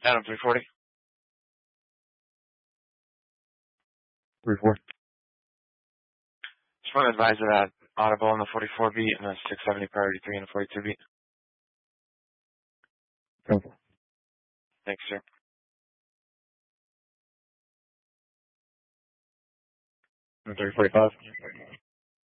Adam 340. 3-4. Just want to advise you that audible on the 44 beat and a 670 priority 3 and a 42 beat. 10-4. Thanks, sir. 345.